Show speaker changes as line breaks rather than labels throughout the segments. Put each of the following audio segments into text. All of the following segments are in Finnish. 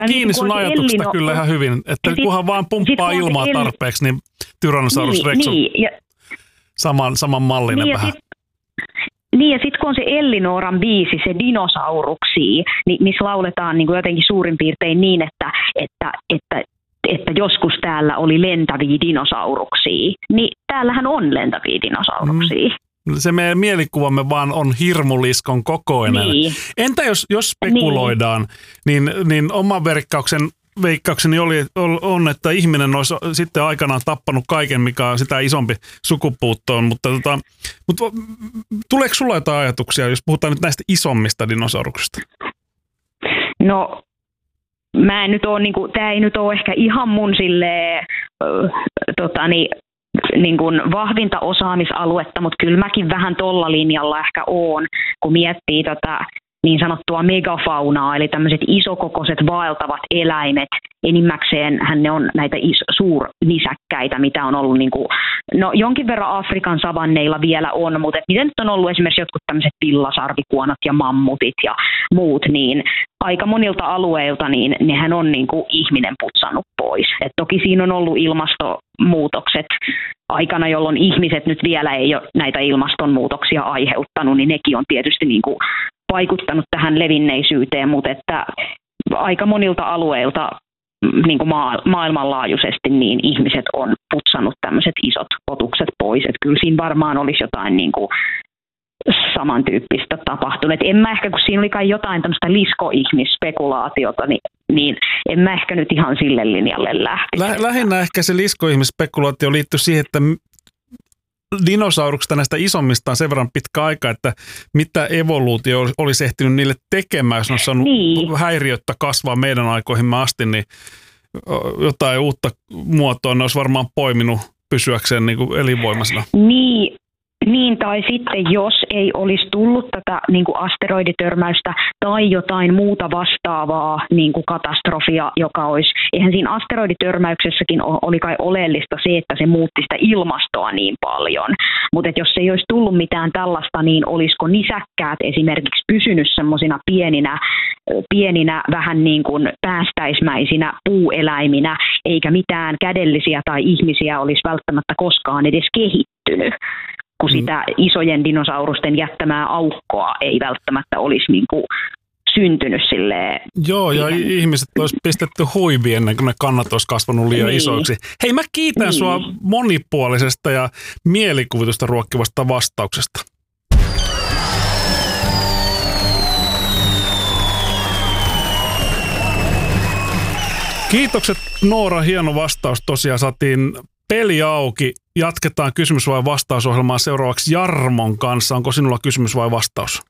kiinni sun ajatuksesta kyllä ihan hyvin, että kunhan vaan pumppaa ilmaa tarpeeksi, niin Tyrannosaurus Rex on saman mallinen vähän.
Niin, ja sitten kun on se Ellinoran biisi, se Dinosauruksia, niin missä lauletaan niin kuin jotenkin suurin piirtein niin, että joskus täällä oli lentäviä dinosauruksia, niin täällähän on lentäviä dinosauruksia.
Se meidän mielikuvamme vaan on hirmuliskon kokoinen. Niin. Entä jos spekuloidaan, niin oman veikkaukseni on, että ihminen olisi sitten aikanaan tappanut kaiken, mikä on sitä isompi sukupuuttoon, mutta tuleeko sulla jotain ajatuksia, jos puhutaan nyt näistä isommista dinosauruksista?
No, mä en nyt ole, tää ei nyt ole ehkä ihan mun silleen, niin kuin vahvinta osaamisaluetta, mutta kyllä mäkin vähän tolla linjalla ehkä oon, kun miettii niin sanottua megafaunaa, eli tämmöiset isokokoiset vaeltavat eläimet. Enimmäkseen ne on näitä suurnisäkkäitä, mitä on ollut jonkin verran Afrikan savanneilla vielä on, mutta miten nyt on ollut esimerkiksi jotkut tämmöiset villasarvikuonat ja mammutit ja muut, niin aika monilta alueilta niin nehän on ihminen putsannut pois. Et toki siinä on ollut ilmastonmuutokset aikana, jolloin ihmiset nyt vielä ei ole näitä ilmastonmuutoksia aiheuttanut, niin nekin on tietysti vaikuttanut tähän levinneisyyteen, mutta että aika monilta alueilta maailmanlaajuisesti niin ihmiset on putsannut tämmöiset isot otukset pois. Että kyllä siinä varmaan olisi jotain samantyyppistä tapahtunut. Et en mä ehkä, kun siinä oli kai jotain tämmöistä liskoihmisspekulaatiota, niin en mä ehkä nyt ihan sille linjalle lähtisi.
Lähinnä ehkä se liskoihmisspekulaatio liittyy siihen, että dinosauruksista näistä isommista on sen verran pitkä aika, että mitä evoluutio olisi ehtinyt niille tekemään, jos ne olisi saanut häiriöttä kasvaa meidän aikoihimme asti, niin jotain uutta muotoa ne olisi varmaan poiminut pysyäkseen elinvoimaisena.
Niin, tai sitten jos ei olisi tullut tätä asteroiditörmäystä tai jotain muuta vastaavaa katastrofia, joka olisi, eihän siinä asteroiditörmäyksessäkin oli kai oleellista se, että se muutti sitä ilmastoa niin paljon, mutta jos ei olisi tullut mitään tällaista, niin olisiko nisäkkäät esimerkiksi pysynyt semmoisina pieninä vähän päästäismäisinä puueläiminä, eikä mitään kädellisiä tai ihmisiä olisi välttämättä koskaan edes kehittynyt, kun sitä isojen dinosaurusten jättämää aukkoa ei välttämättä olisi syntynyt silleen.
Joo, ja ihmiset olisi pistetty huiviin ennen kuin ne kannat olisi kasvanut liian isoiksi. Hei, mä kiitän sua monipuolisesta ja mielikuvitusta ruokkivasta vastauksesta. Kiitokset Noora, hieno vastaus. Tosiaan saatiin peli auki. Jatketaan kysymys- vai vastausohjelmaa seuraavaksi Jarmon kanssa. Onko sinulla kysymys vai vastaus?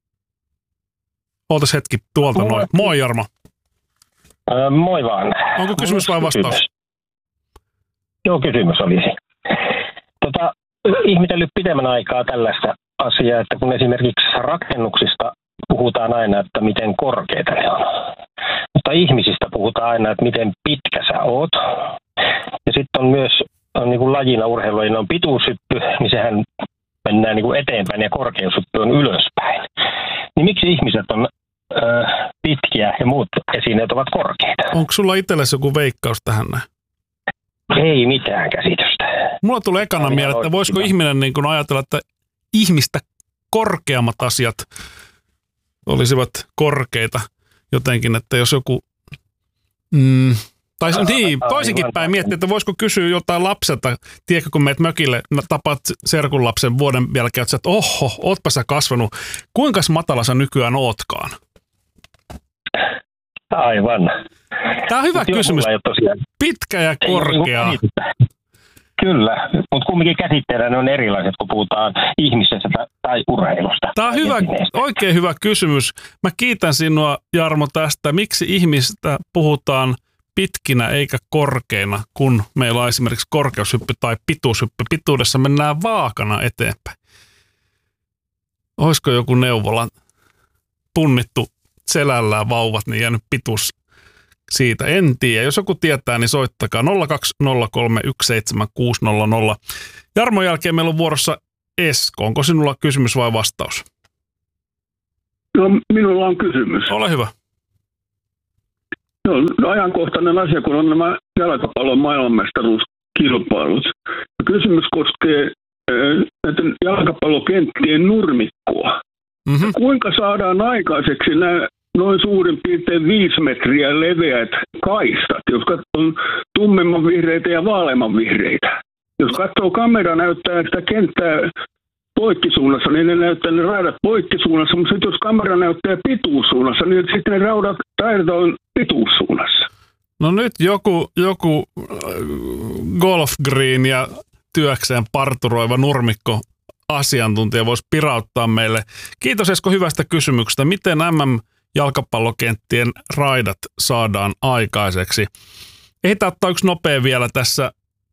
Ootas hetki tuolta noin. Moi Jarmo.
Moi vaan.
Onko kysymys vai vastaus?
Joo, kysymys olisi. Ihmetellyt pidemmän aikaa tällaista asiaa, että kun esimerkiksi rakennuksista puhutaan aina, että miten korkeita ne on. Mutta ihmisistä puhutaan aina, että miten pitkä sä oot. Ja sitten on myös lajina urheilulajina on pituushyppy, niin sehän mennään eteenpäin ja korkeushyppy on ylöspäin. Niin miksi ihmiset on pitkiä ja muut esineet ovat korkeita?
Onko sulla itsellesi joku veikkaus tähän näin?
Ei mitään käsitystä.
Mulla tulee ekana mieleen, että voisiko ihminen ajatella, että ihmistä korkeammat asiat olisivat korkeita jotenkin, että jos joku toisinkin päin miettiä, että voisiko kysyä jotain lapselta, tiedätkö, kun meet mökille, tapaat serkun lapsen vuoden jälkeen, että oho, ootpa sä kasvanut, kuinka matala sä nykyään ootkaan?
Aivan.
Tämä on hyvä kysymys. Pitkä ja korkea.
Kyllä, mutta kumminkin käsitteellä ne on erilaiset, kun puhutaan ihmisestä tai urheilusta.
Tämä on oikein hyvä kysymys. Mä kiitän sinua, Jarmo, tästä. Miksi ihmistä puhutaan pitkinä eikä korkeina, kun meillä on esimerkiksi korkeushyppy tai pituushyppy? Pituudessa mennään vaakana eteenpäin. Olisiko joku neuvola punnittu selällään vauvat, niin jäänyt pituus siitä? En tiedä. Jos joku tietää, niin soittakaa 020317600. Jarmon jälkeen meillä on vuorossa Esko. Onko sinulla kysymys vai vastaus?
No, minulla on kysymys.
Ole hyvä.
No, ajankohtainen asia, kun on nämä jalkapallon maailmanmestaruuskilpailut. Kysymys koskee näiden jalkapallokenttien nurmikkoa. Mm-hmm. Kuinka saadaan aikaiseksi nämä noin suurin piirtein 5 metriä leveät kaistat, jotka on tummemman vihreitä ja vaaleamman vihreitä? Jos katsoo kamera näyttää sitä kenttää poikkisuunnassa, niin ne näyttää ne raidat poikkisuunnassa, mutta sitten jos kamera näyttää pituussuunnassa, niin sitten ne raidat on pituussuunnassa.
No nyt joku golf green ja työkseen parturoiva nurmikko asiantuntija voisi pirauttaa meille. Kiitos Esko hyvästä kysymyksestä. Miten MM-jalkapallokenttien raidat saadaan aikaiseksi? Ehditään ottaa yksi nopea vielä tässä.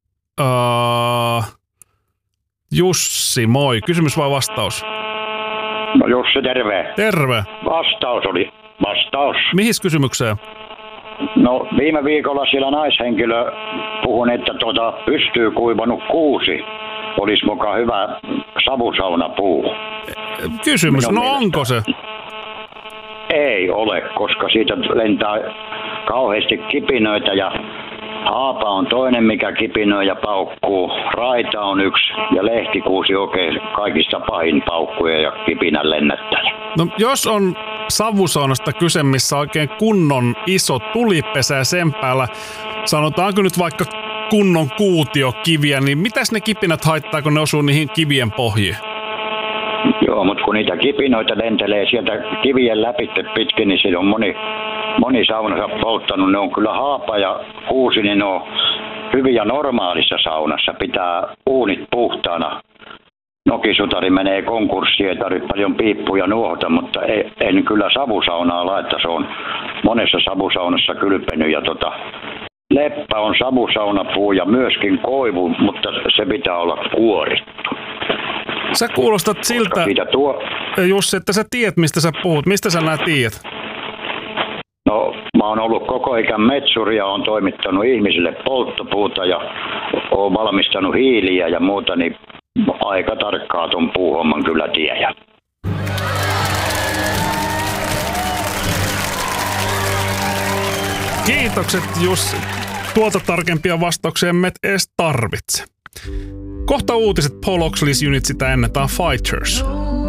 Jussi, moi. Kysymys vai vastaus?
No Jussi, terve.
Terve.
Vastaus.
Mihin kysymykseen?
No viime viikolla siellä naishenkilö puhui, että pystyy kuivanut kuusi olisi mukaan hyvä savusaunapuu.
Kysymys, no onko se?
Ei ole, koska siitä lentää kauheasti kipinöitä ja haapa on toinen, mikä kipinöi ja paukkuu. Raita on yksi ja lehtikuusi oikein kaikista pahin paukkuja ja kipinän lennättäjä.
No jos on savusaunasta kyse, missä oikein kunnon iso tulipesä ja sen päällä, sanotaanko nyt vaikka kunnon kuutiokiviä, niin mitäs ne kipinät haittaa, kun ne osuu niihin kivien pohjiin?
Joo, mutta kun niitä kipinoita lentelee sieltä kivien läpi pitkin, niin se on moni saunassa polttanut. Ne on kyllä haapa ja kuusi, niin ne on hyviä normaalissa saunassa. Pitää uunit puhtaana. Nokisutari menee konkurssiin, ei tarvitse paljon piippuja nuohota, mutta en kyllä savusaunaa laita. Se on monessa savusaunassa kylpenyt ja leppä on savusaunapuu ja myöskin koivu, mutta se pitää olla kuorittu.
Sä kuulostat siltä, Jussi, että sä tiedät, mistä sä puhut. Mistä sä nää tiedät?
No, mä oon ollut koko ikän metsuri ja oon toimittanut ihmisille polttopuuta ja oon valmistanut hiiliä ja muuta, niin aika tarkkaa ton puuhomman kyllä tiedän.
Kiitokset Jussi. Tuolta tarkempia vastauksia emme edes tarvitse. Kohta uutiset. Paul Oxley's Unit, sitä ennetään Fighters.